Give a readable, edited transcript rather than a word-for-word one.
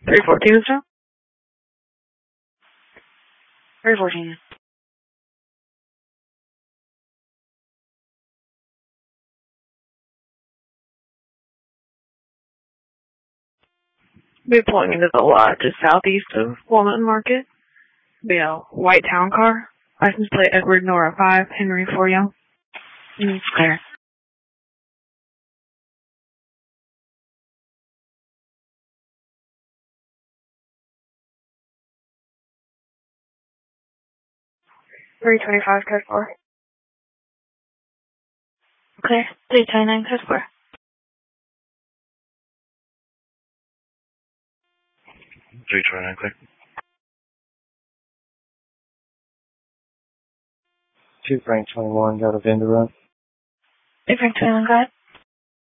314 is down? 314. Be pulling into the lot just southeast of Walnut Market. Be a white town car. License plate Edward Nora 5, Henry 4 Young. It's clear. $325 code 4. Okay. $329 code 4. $329 clear. 2 Frank 21, got a vendor run. 2 Frank 21, go ahead.